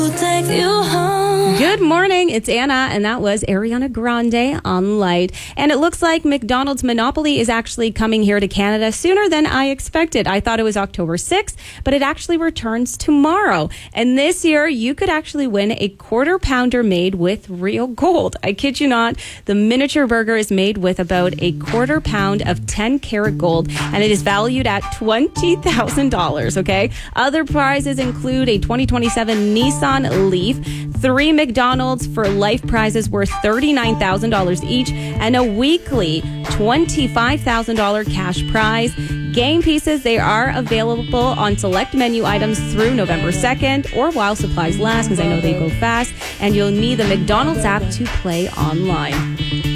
Take you home. Good morning, it's Anna, and that was Ariana Grande on Light. And it looks like McDonald's Monopoly is actually coming here to Canada sooner than I expected. I thought it was October 6th, but it actually returns tomorrow. And this year, you could actually win a quarter pounder made with real gold. I kid you not, the miniature burger is made with about a quarter pound of 10-karat gold, and it is valued at $20,000, okay? Other prizes include a 2027 Nissan Leaf, 3 McDonald's for life prizes worth $39,000 each, and a weekly $25,000 cash prize. Game pieces, they are available on select menu items through November 2nd or while supplies last, because I know they go fast, and you'll need the McDonald's app to play online.